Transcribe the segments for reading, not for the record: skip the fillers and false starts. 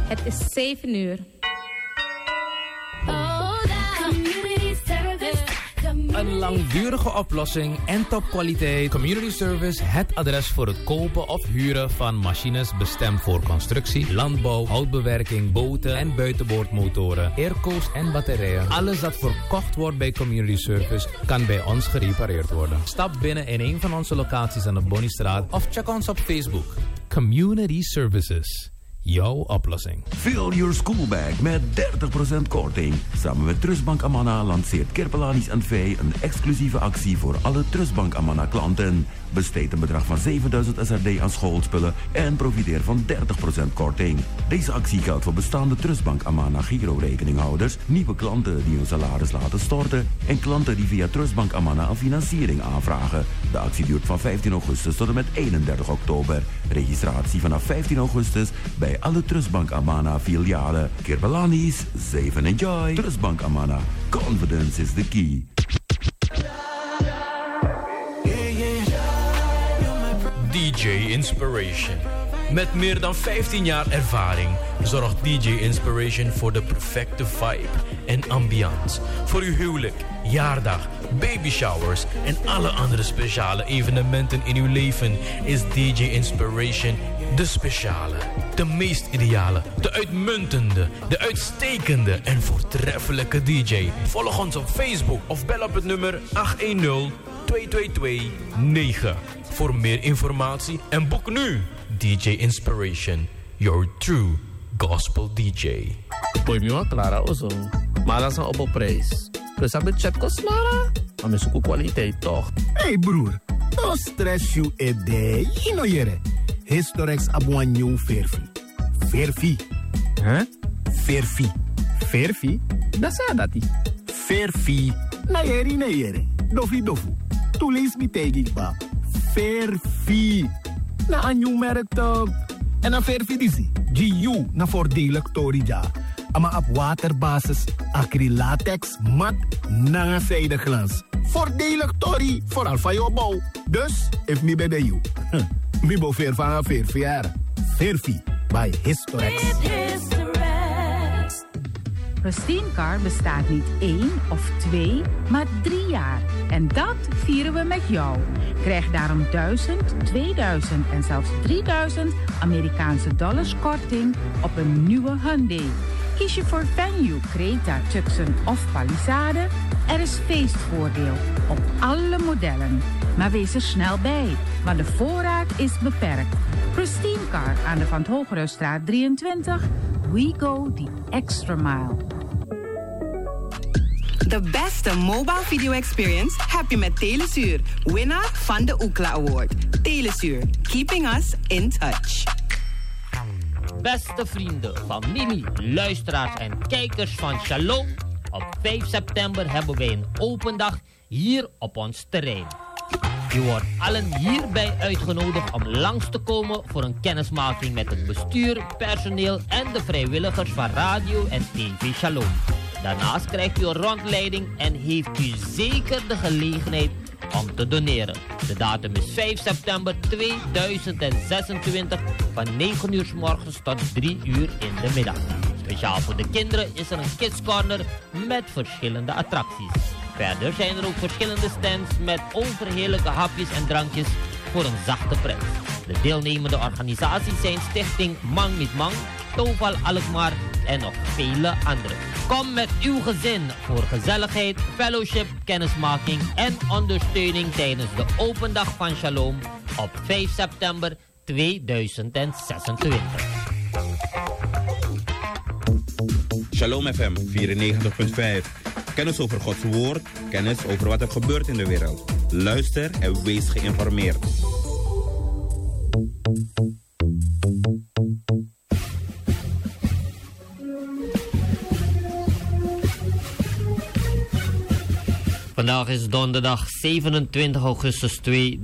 Het is 7 uur. Een langdurige oplossing en topkwaliteit. Community Service, het adres voor het kopen of huren van machines bestemd voor constructie, landbouw, houtbewerking, boten en buitenboordmotoren, airco's en batterijen. Alles dat verkocht wordt bij Community Service kan bij ons gerepareerd worden. Stap binnen in een van onze locaties aan de Bonniestraat of check ons op Facebook. Community Services. Jouw oplossing. Fill your school bag met 30% korting. Samen met Trustbank Amana lanceert Kirpelanis & Vee een exclusieve actie voor alle Trustbank Amana klanten. Besteed een bedrag van 7000 SRD aan schoolspullen en profiteer van 30% korting. Deze actie geldt voor bestaande Trustbank Amana Giro-rekeninghouders, nieuwe klanten die hun salaris laten storten en klanten die via Trustbank Amana een financiering aanvragen. De actie duurt van 15 augustus tot en met 31 oktober. Registratie vanaf 15 augustus bij alle Trustbank Amana filialen. Kirpelanis, save and enjoy. Trustbank Amana. Confidence is the key. DJ Inspiration. Met meer dan 15 jaar ervaring zorgt DJ Inspiration voor de perfecte vibe en ambiance. Voor uw huwelijk, jaardag, baby showers en alle andere speciale evenementen in uw leven is DJ Inspiration de speciale, de meest ideale, de uitmuntende, de uitstekende en voortreffelijke DJ. Volg ons op Facebook of bel op het nummer 810-222-9 voor meer informatie en boek nu DJ Inspiration, your true gospel DJ. Poi mi wa Clara ozo, maar dat is een opprijs. Dus heb je chat kosmara, maar met zo'n kwaliteit toch. Hey broer, no stress you a day, you know yere. Historix abuanyo verfi. Verfi. Huh? Verfi. Verfi? Dat zei dat ie. Verfi. Na yere. Dofi dofu. Tu lees mi tegi ba. Verfi. Na anyo merk toch. En dan verfi disi. GU na voordelig torija. Maar op waterbasis, acrylatex, mat, na zijdeglans. Voordelig tori, vooral van jouw bouw. Dus, if me bij de you. Mi bo ver van ver. Verfi, bij Historix. Pristine Car bestaat niet 1 of 2, maar 3 jaar. En dat vieren we met jou. Krijg daarom 1000, 2000 en zelfs 3000 Amerikaanse dollars korting op een nieuwe Hyundai. Kies je voor Venue, Creta, Tucson of Palisade? Er is feestvoordeel op alle modellen. Maar wees er snel bij, want de voorraad is beperkt. Pristine Car aan de Van het Hoogruisstraat 23. We go the extra mile. De beste mobile video experience heb je met Telesuur. Winnaar van de Ookla Award. Telesuur, keeping us in touch. Beste vrienden, familie, luisteraars en kijkers van Shalom. Op 5 september hebben wij een open dag hier op ons terrein. U wordt allen hierbij uitgenodigd om langs te komen voor een kennismaking met het bestuur, personeel en de vrijwilligers van radio en TV Shalom. Daarnaast krijgt u een rondleiding en heeft u zeker de gelegenheid om te doneren. De datum is 5 september 2026 van 9 uur 's morgens tot 3 uur in de middag. Speciaal voor de kinderen is er een Kids Corner met verschillende attracties. Verder zijn er ook verschillende stands met overheerlijke hapjes en drankjes voor een zachte prijs. De deelnemende organisaties zijn Stichting Mang niet Mang, Toval Alkmaar en nog vele anderen. Kom met uw gezin voor gezelligheid, fellowship, kennismaking en ondersteuning tijdens de open dag van Shalom op 5 september 2026. Shalom FM 94.5. Kennis over Gods woord, kennis over wat er gebeurt in de wereld. Luister en wees geïnformeerd. Vandaag is donderdag 27 augustus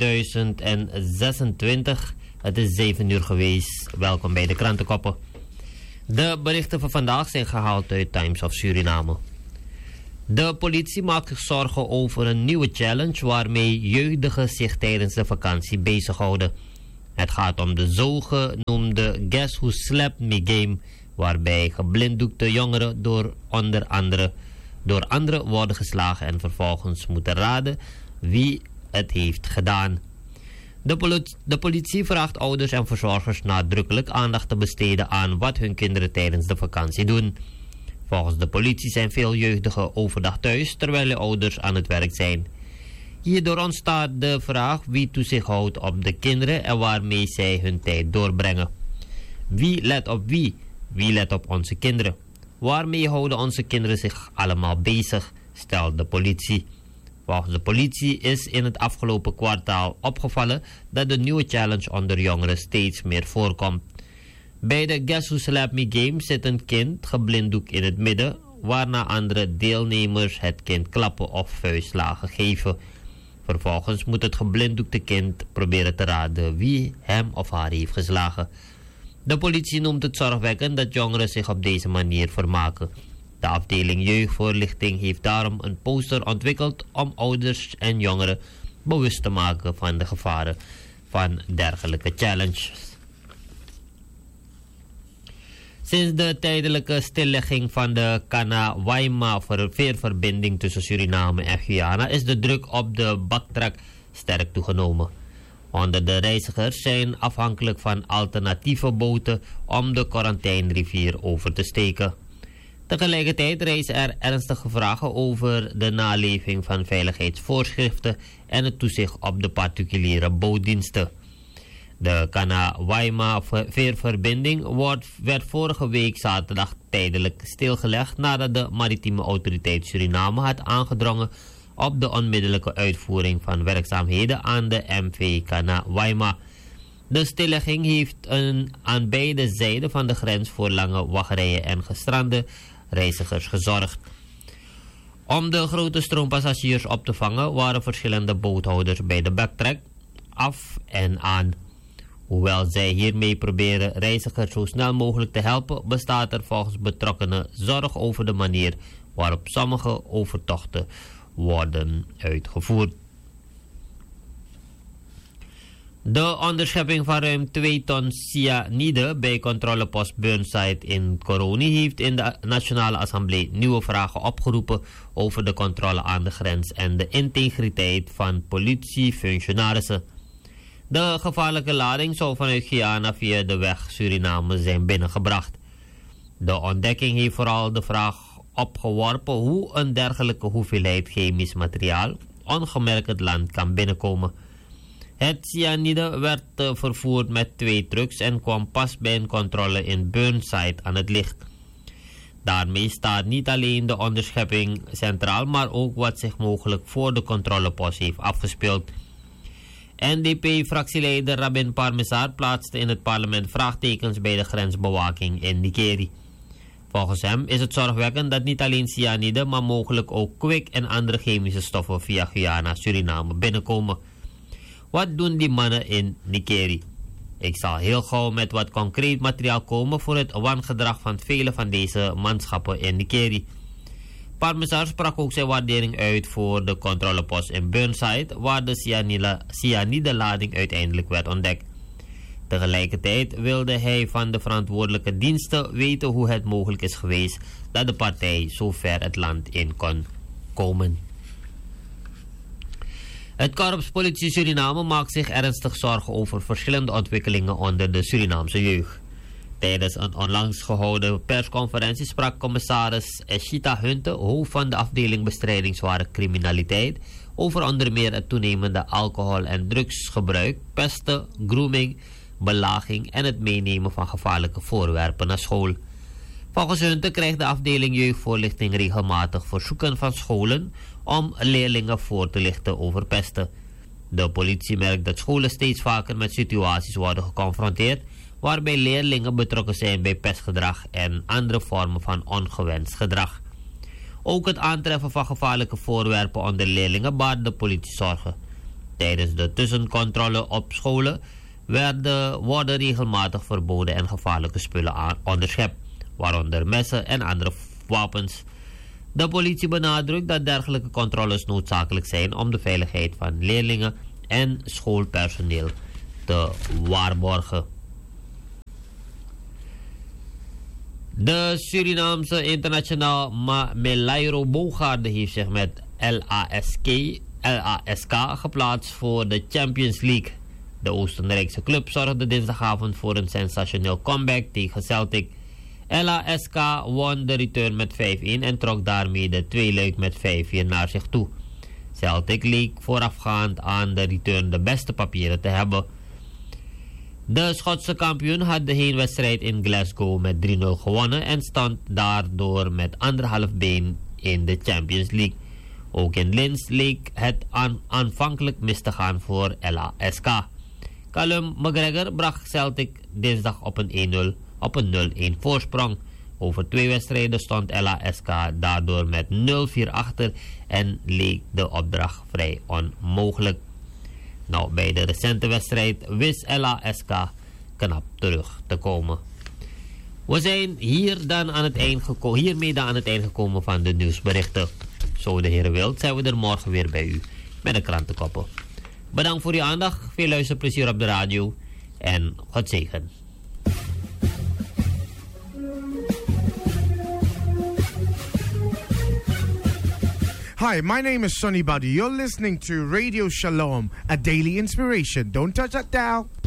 2026. Het is 7 uur geweest. Welkom bij de krantenkoppen. De berichten van vandaag zijn gehaald uit Times of Suriname. De politie maakt zich zorgen over een nieuwe challenge waarmee jeugdigen zich tijdens de vakantie bezighouden. Het gaat om de zogenoemde Guess Who Slapped Me game, waarbij geblinddoekte jongeren door anderen worden geslagen en vervolgens moeten raden wie het heeft gedaan. De politie vraagt ouders en verzorgers nadrukkelijk aandacht te besteden aan wat hun kinderen tijdens de vakantie doen. Volgens de politie zijn veel jeugdigen overdag thuis terwijl de ouders aan het werk zijn. Hierdoor ontstaat de vraag wie toezicht houdt op de kinderen en waarmee zij hun tijd doorbrengen. Wie let op wie? Wie let op onze kinderen? Waarmee houden onze kinderen zich allemaal bezig, stelt de politie. Volgens de politie is in het afgelopen kwartaal opgevallen dat de nieuwe challenge onder jongeren steeds meer voorkomt. Bij de Guess Who Slapped Me game zit een kind geblinddoekt in het midden, waarna andere deelnemers het kind klappen of vuistslagen geven. Vervolgens moet het geblinddoekte kind proberen te raden wie hem of haar heeft geslagen. De politie noemt het zorgwekkend dat jongeren zich op deze manier vermaken. De afdeling jeugdvoorlichting heeft daarom een poster ontwikkeld om ouders en jongeren bewust te maken van de gevaren van dergelijke challenges. Sinds de tijdelijke stillegging van de Kana-Waima-veerverbinding tussen Suriname en Guyana is de druk op de backtrack sterk toegenomen. Honderden reizigers zijn afhankelijk van alternatieve boten om de Quarantijnrivier over te steken. Tegelijkertijd reizen er ernstige vragen over de naleving van veiligheidsvoorschriften en het toezicht op de particuliere bootdiensten. De Kana-Waima-veerverbinding werd vorige week zaterdag tijdelijk stilgelegd nadat de maritieme autoriteit Suriname had aangedrongen op de onmiddellijke uitvoering van werkzaamheden aan de MV Kana-Waima. De stillegging heeft aan beide zijden van de grens voor lange wachtrijen en gestrande reizigers gezorgd. Om de grote stroom passagiers op te vangen waren verschillende boothouders bij de backtrack af en aan. Hoewel zij hiermee proberen reizigers zo snel mogelijk te helpen, bestaat er volgens betrokkenen zorg over de manier waarop sommige overtochten worden uitgevoerd. De onderschepping van ruim 2 ton cyanide bij controlepost Burnside in Coroni heeft in de Nationale Assemblée nieuwe vragen opgeroepen over de controle aan de grens en de integriteit van politiefunctionarissen. De gevaarlijke lading zou vanuit Guyana via de weg Suriname zijn binnengebracht. De ontdekking heeft vooral de vraag opgeworpen hoe een dergelijke hoeveelheid chemisch materiaal ongemerkt het land kan binnenkomen. Het cyanide werd vervoerd met 2 trucks en kwam pas bij een controle in Burnside aan het licht. Daarmee staat niet alleen de onderschepping centraal, maar ook wat zich mogelijk voor de controlepost heeft afgespeeld. NDP-fractieleider Rabin Parmesar plaatste in het parlement vraagtekens bij de grensbewaking in Nikeri. Volgens hem is het zorgwekkend dat niet alleen cyanide, maar mogelijk ook kwik en andere chemische stoffen via Guyana, Suriname binnenkomen. Wat doen die mannen in Nikeri? Ik zal heel gauw met wat concreet materiaal komen voor het wangedrag van vele van deze manschappen in Nikeri. Parmesar sprak ook zijn waardering uit voor de controlepost in Burnside, waar de cyanide-lading uiteindelijk werd ontdekt. Tegelijkertijd wilde hij van de verantwoordelijke diensten weten hoe het mogelijk is geweest dat de partij zo ver het land in kon komen. Het Korps Politie Suriname maakt zich ernstig zorgen over verschillende ontwikkelingen onder de Surinaamse jeugd. Tijdens een onlangs gehouden persconferentie sprak commissaris Eshita Hunte, hoofd van de afdeling bestrijding zware criminaliteit, over onder meer het toenemende alcohol- en drugsgebruik, pesten, grooming, belaging en het meenemen van gevaarlijke voorwerpen naar school. Volgens Hunte krijgt de afdeling jeugdvoorlichting regelmatig verzoeken van scholen om leerlingen voor te lichten over pesten. De politie merkt dat scholen steeds vaker met situaties worden geconfronteerd waarbij leerlingen betrokken zijn bij pestgedrag en andere vormen van ongewenst gedrag. Ook het aantreffen van gevaarlijke voorwerpen onder leerlingen baart de politie zorgen. Tijdens de tussencontrole op scholen worden regelmatig verboden en gevaarlijke spullen onderschept, waaronder messen en andere wapens. De politie benadrukt dat dergelijke controles noodzakelijk zijn om de veiligheid van leerlingen en schoolpersoneel te waarborgen. De Surinaamse international Melairo Bogarde heeft zich met LASK geplaatst voor de Champions League. De Oostenrijkse club zorgde dinsdagavond voor een sensationeel comeback tegen Celtic. LASK won de return met 5-1 en trok daarmee de tweeluik met 5-4 naar zich toe. Celtic leek voorafgaand aan de return de beste papieren te hebben. De Schotse kampioen had de heenwedstrijd in Glasgow met 3-0 gewonnen en stond daardoor met 1,5 been in de Champions League. Ook in Linz leek het aanvankelijk mis te gaan voor LASK. Callum McGregor bracht Celtic dinsdag op een 0-1 voorsprong. Over 2 wedstrijden stond LASK daardoor met 0-4 achter en leek de opdracht vrij onmogelijk. Nou, bij de recente wedstrijd wist LASK knap terug te komen. We zijn hiermee dan aan het eind gekomen van de nieuwsberichten. Zo de heren wilt, zijn we er morgen weer bij u met de krantenkoppen. Bedankt voor uw aandacht, veel luisterplezier op de radio en God zegen. Hi, my name is Sonny Buddy. You're listening to Radio Shalom, a daily inspiration. Don't touch that dial.